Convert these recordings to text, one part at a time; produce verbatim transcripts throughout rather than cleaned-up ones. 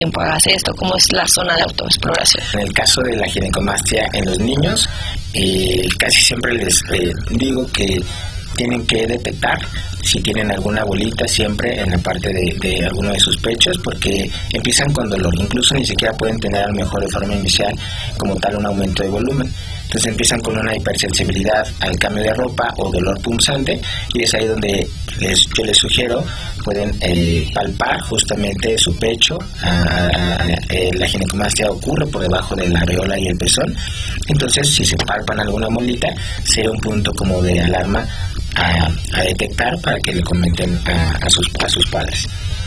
tiempo hagas esto? ¿Cómo es la zona de autoexploración? En el caso de la ginecomastia en los niños, eh, casi siempre les eh, digo que tienen que detectar si tienen alguna bolita siempre en la parte de, de alguno de sus pechos, porque empiezan con dolor, incluso ni siquiera pueden tener a lo mejor de forma inicial como tal un aumento de volumen. Entonces empiezan con una hipersensibilidad al cambio de ropa o dolor punzante, y es ahí donde les, yo les sugiero, pueden eh, palpar justamente su pecho. A, a, a, eh, la ginecomastia ocurre por debajo de la areola y el pezón, entonces si se palpan alguna bolita sería un punto como de alarma a, a detectar para que le comenten a, a, sus, a sus padres.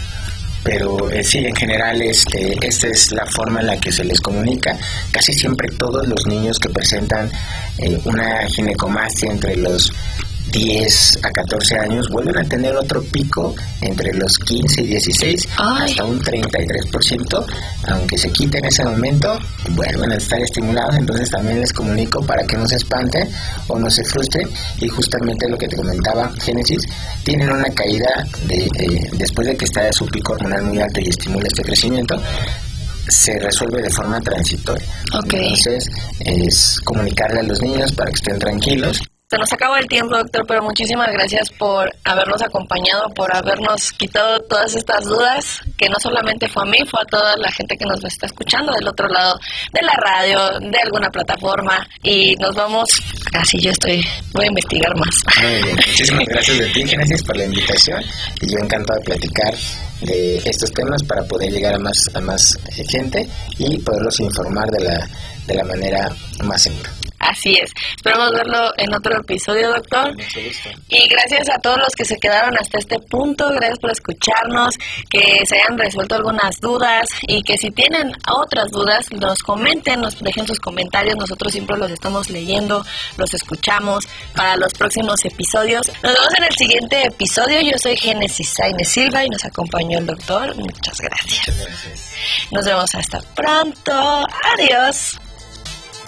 Pero eh, sí, en general este, esta es la forma en la que se les comunica. Casi siempre todos los niños que presentan eh, una ginecomastia entre los diez a catorce años vuelven a tener otro pico entre los quince y dieciséis. Ay. Hasta un treinta y tres por ciento, aunque se quite en ese momento, vuelven a estar estimulados. Entonces también les comunico para que no se espanten o no se frustren, y justamente lo que te comentaba, Génesis, tienen una caída de, eh, después de que está su pico hormonal muy alto y estimula este crecimiento, se resuelve de forma transitoria. Okay. Entonces es comunicarle a los niños para que estén tranquilos. Se nos acabó el tiempo, doctor, pero muchísimas gracias por habernos acompañado, por habernos quitado todas estas dudas, que no solamente fue a mí, fue a toda la gente que nos está escuchando del otro lado de la radio, de alguna plataforma, y nos vamos, casi yo estoy, voy a investigar más. Muy bien, muchísimas gracias de ti, Génesis, por la invitación, y yo encantado de platicar de estos temas para poder llegar a más, a más gente y poderlos informar de la, de la manera más segura. Así es. Esperamos verlo en otro episodio, doctor. Y gracias a todos los que se quedaron hasta este punto. Gracias por escucharnos, que se hayan resuelto algunas dudas, y que si tienen otras dudas, nos comenten, nos dejen sus comentarios. Nosotros siempre los estamos leyendo, los escuchamos para los próximos episodios. Nos vemos en el siguiente episodio. Yo soy Génesis Sainz Silva y nos acompañó el doctor. Muchas gracias. Muchas gracias. Nos vemos hasta pronto. Adiós.